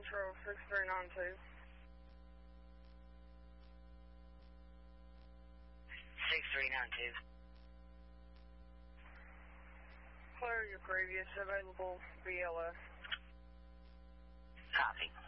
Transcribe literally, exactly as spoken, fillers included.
Control six three nine two. six three nine two. Clear your previous available B L S. Copy.